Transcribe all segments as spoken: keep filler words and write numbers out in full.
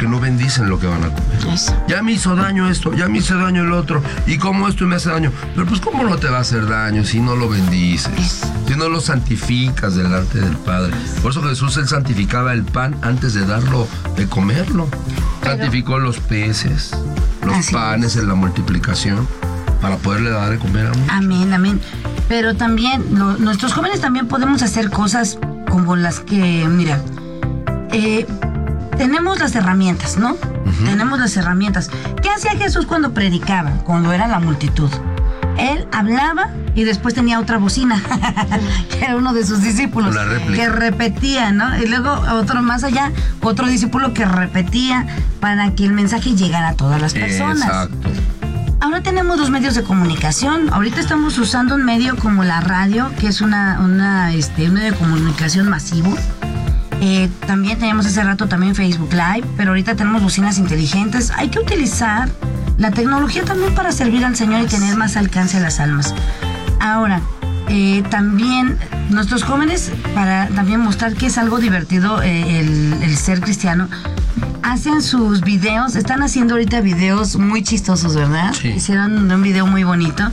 porque no bendicen lo que van a comer. Eso. Ya me hizo daño esto, ya me hizo daño el otro, y cómo esto me hace daño. Pero pues cómo no te va a hacer daño si no lo bendices, eso. Si no lo santificas delante del Padre. Por eso Jesús, él santificaba el pan antes de darlo, de comerlo. Pero... santificó los peces, los panes es. En la multiplicación, para poderle dar de comer a muchos. Amén, amén. Pero también, lo, nuestros jóvenes también podemos hacer cosas como las que, mira, eh, tenemos las herramientas, ¿no? Uh-huh. Tenemos las herramientas. ¿Qué hacía Jesús cuando predicaba? Cuando era la multitud. Él hablaba y después tenía otra bocina, que era uno de sus discípulos, que repetía, ¿no? Y luego otro más allá, otro discípulo que repetía para que el mensaje llegara a todas las personas. Exacto. Ahora tenemos los medios de comunicación. Ahorita estamos usando un medio como la radio, que es una, una, este, un medio de comunicación masivo. Eh, también teníamos hace rato también Facebook Live, pero ahorita tenemos bocinas inteligentes. Hay que utilizar la tecnología también para servir al Señor y tener más alcance a las almas. Ahora, eh, también nuestros jóvenes, para también mostrar que es algo divertido eh, el, el ser cristiano, hacen sus videos, están haciendo ahorita videos muy chistosos, ¿verdad? Sí. Hicieron un video muy bonito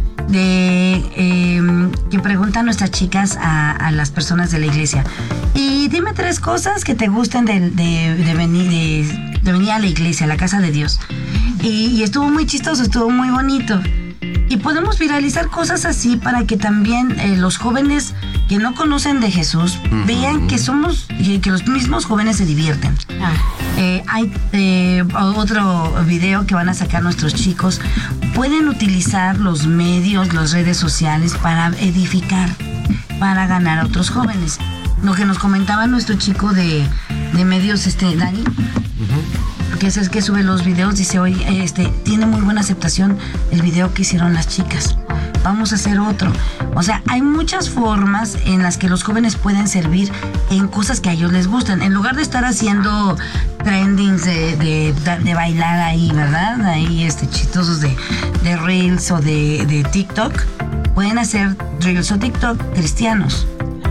de eh, que preguntan nuestras chicas a, a las personas de la iglesia. Y dime tres cosas que te gusten de, de, de, venir, de, de venir a la iglesia, a la casa de Dios. Y, y estuvo muy chistoso, estuvo muy bonito. Y podemos viralizar cosas así para que también eh, los jóvenes que no conocen de Jesús uh-huh. vean que somos, que los mismos jóvenes se divierten. Ah. Eh, hay eh, otro video que van a sacar nuestros chicos. Pueden utilizar los medios, las redes sociales para edificar, para ganar a otros jóvenes. Lo que nos comentaba nuestro chico de, de medios, este Dani, uh-huh. que es el que sube los videos, dice, hoy este, tiene muy buena aceptación el video que hicieron las chicas. Vamos a hacer otro. O sea, hay muchas formas en las que los jóvenes pueden servir en cosas que a ellos les gustan. En lugar de estar haciendo trendings de, de, de bailar ahí, ¿verdad? Ahí este, chistosos de, de Reels o de, de TikTok. Pueden hacer Reels o TikTok cristianos.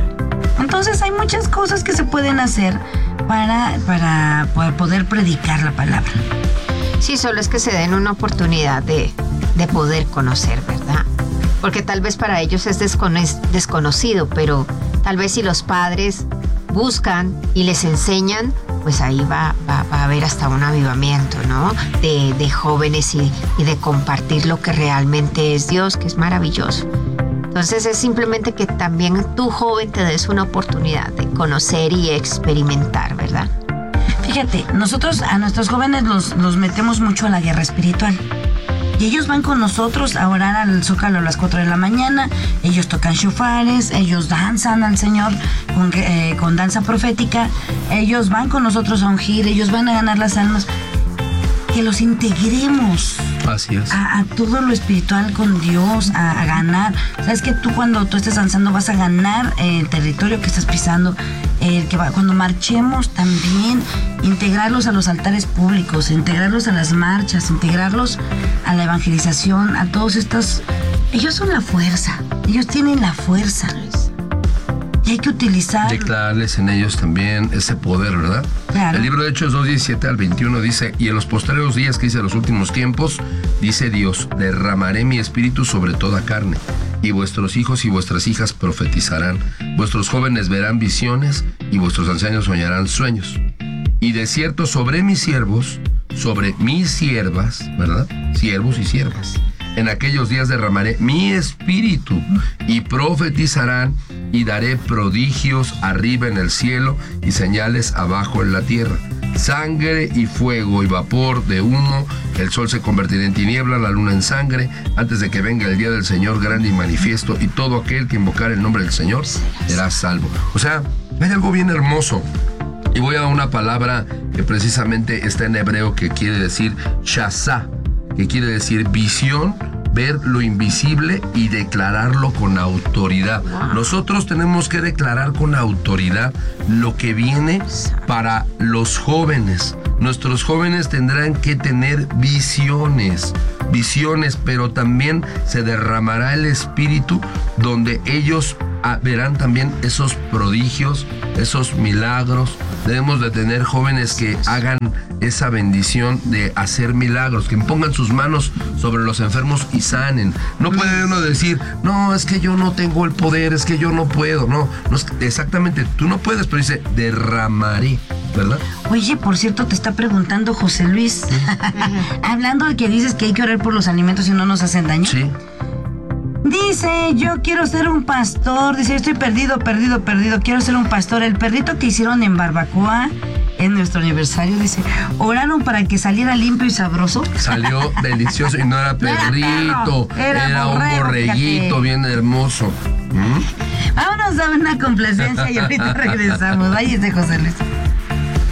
Entonces hay muchas cosas que se pueden hacer para, para, para poder predicar la palabra. Sí, solo es que se den una oportunidad de, de poder conocer, ¿verdad? Porque tal vez para ellos es descono- desconocido, pero tal vez si los padres buscan y les enseñan, pues ahí va, va, va a haber hasta un avivamiento, ¿no? De, de jóvenes y, y de compartir lo que realmente es Dios, que es maravilloso. Entonces es simplemente que también tú, joven, te des una oportunidad de conocer y experimentar, ¿verdad? Fíjate, nosotros a nuestros jóvenes los, los metemos mucho a la guerra espiritual. Y ellos van con nosotros a orar al Zócalo a las cuatro de la mañana. Ellos tocan shofares, ellos danzan al Señor con, eh, con danza profética. Ellos van con nosotros a ungir, ellos van a ganar las almas. Que los integremos. Así es. A, a todo lo espiritual con Dios, a, a ganar. Sabes que tú cuando tú estés danzando vas a ganar el territorio que estás pisando. El que va, cuando marchemos también, integrarlos a los altares públicos, integrarlos a las marchas, integrarlos a la evangelización, a todos estos. Ellos son la fuerza, ellos tienen la fuerza. Y hay que utilizar. Declararles en ellos también ese poder, ¿verdad? Claro. El libro de Hechos dos, diecisiete al veintiuno dice, y en los postreros días que dice los últimos tiempos, dice Dios, derramaré mi espíritu sobre toda carne, y vuestros hijos y vuestras hijas profetizarán, vuestros jóvenes verán visiones, y vuestros ancianos soñarán sueños. Y de cierto sobre mis siervos, sobre mis siervas, ¿verdad? Siervos y siervas. En aquellos días derramaré mi espíritu, y profetizarán, y daré prodigios arriba en el cielo y señales abajo en la tierra. Sangre y fuego y vapor de humo, el sol se convertirá en tiniebla, la luna en sangre, antes de que venga el día del Señor grande y manifiesto, y todo aquel que invocar el nombre del Señor será salvo. O sea, hay algo bien hermoso. Y voy a una palabra que precisamente está en hebreo, que quiere decir shazá, que quiere decir visión, ver lo invisible y declararlo con autoridad. Wow. Nosotros tenemos que declarar con autoridad lo que viene para los jóvenes. Nuestros jóvenes tendrán que tener visiones, visiones, pero también se derramará el espíritu donde ellos ah, verán también esos prodigios, esos milagros. Debemos de tener jóvenes que hagan esa bendición de hacer milagros, que pongan sus manos sobre los enfermos y sanen. No puede uno decir, no, es que yo no tengo el poder, es que yo no puedo. No, no es, exactamente, tú no puedes, pero dice, derramaré, ¿verdad? Oye, por cierto, te está preguntando José Luis, hablando de que dices que hay que orar por los alimentos y no nos hacen daño. Sí. Dice, yo quiero ser un pastor. Dice, estoy perdido, perdido, perdido. Quiero ser un pastor. El perrito que hicieron en barbacoa en nuestro aniversario, dice, oraron para que saliera limpio y sabroso. Salió delicioso y no era perrito, no era, era, era borrego, un borreguito, fíjate. Bien hermoso. ¿Mm? Vámonos a una complacencia y ahorita regresamos. Ahí está José Luis.